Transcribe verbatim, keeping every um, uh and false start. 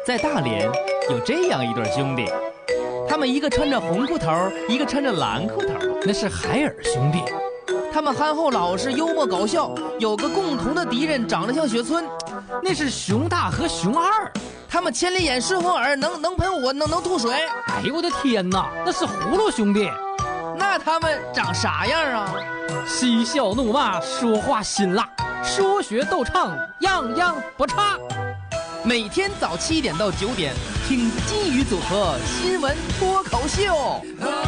在大连有这样一对兄弟，他们一个穿着红裤头，一个穿着蓝裤头， 那是海尔兄弟。 他们憨厚老实，幽默搞笑，有个共同的敌人，长得像雪村， 那是熊大和熊二。 他们千里眼、顺风耳，能能喷火，能能吐水。 哎呦我的天哪，那是葫芦兄弟。 那他们长啥样啊？ 嬉笑怒骂，说话辛辣，说学逗唱，样样不差。 每天早七点到九点，听金鱼组合新闻脱口秀。